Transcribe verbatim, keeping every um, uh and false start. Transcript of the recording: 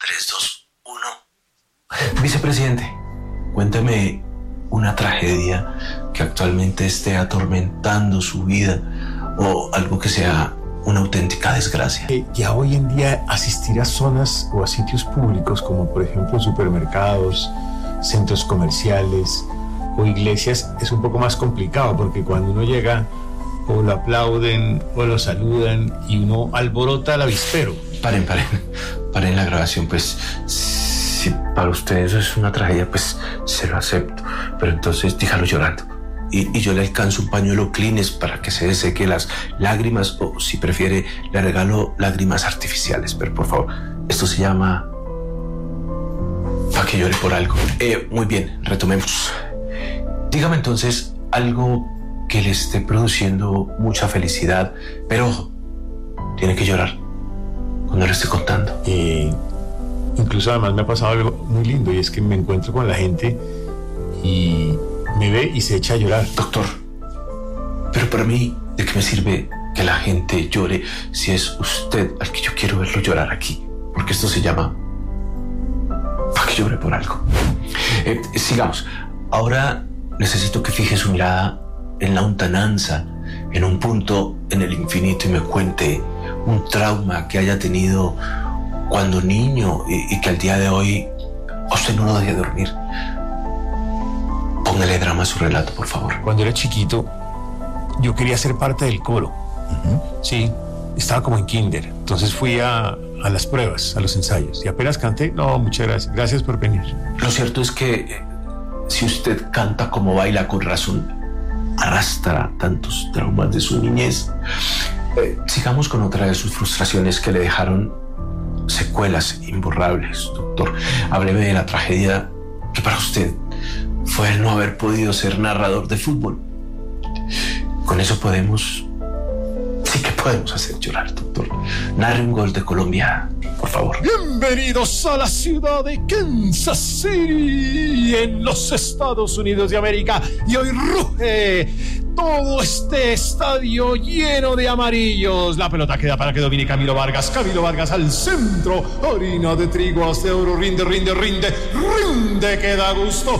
tres, dos, uno. Vicepresidente, cuénteme una tragedia que actualmente esté atormentando su vida o algo que sea una auténtica desgracia. Eh, ya hoy en día asistir a zonas o a sitios públicos como por ejemplo supermercados, centros comerciales o iglesias es un poco más complicado porque cuando uno llega o lo aplauden o lo saludan y uno alborota el avispero. Paren, paren, paren la grabación, pues si para usted eso es una tragedia, pues se lo acepto, pero entonces dígalo llorando. Y, y yo le alcanzo un pañuelo Kleenex para que se deseque las lágrimas, o si prefiere, le regalo lágrimas artificiales. Pero por favor, esto se llama para que llore por algo. Eh, muy bien, retomemos. Dígame entonces algo que le esté produciendo mucha felicidad, pero ojo, tiene que llorar cuando le esté contando. Eh, incluso además me ha pasado algo muy lindo y es que me encuentro con la gente y me ve y se echa a llorar. Doctor, pero para mí, ¿de qué me sirve que la gente llore si es usted al que yo quiero verlo llorar aquí? Porque esto se llama para que llore por algo. Eh, sigamos. Ahora necesito que fije su mirada en la lontananza, en un punto en el infinito y me cuente un trauma que haya tenido cuando niño y, y que al día de hoy a usted no lo deje dormir. Póngale drama a su relato, por favor. Cuando era chiquito, yo quería ser parte del coro. Uh-huh. Sí, estaba como en kinder. Entonces fui a, a las pruebas, a los ensayos. Y apenas canté, no, muchas gracias. Gracias por venir. Lo cierto es que eh, si usted canta como baila, con razón arrastra tantos traumas de su niñez. Eh, sigamos con otra de sus frustraciones que le dejaron secuelas imborrables, doctor. Hábleme de la tragedia que para usted fue el no haber podido ser narrador de fútbol. Con eso podemos, sí que podemos hacer llorar, doctor. Narre un gol de Colombia, por favor. Bienvenidos a la ciudad de Kansas City, en los Estados Unidos de América. Y hoy ruge todo este estadio lleno de amarillos. La pelota queda para que domine Camilo Vargas. Camilo Vargas al centro. Harina de trigo hace oro. Rinde, rinde, rinde. Rinde que da gusto.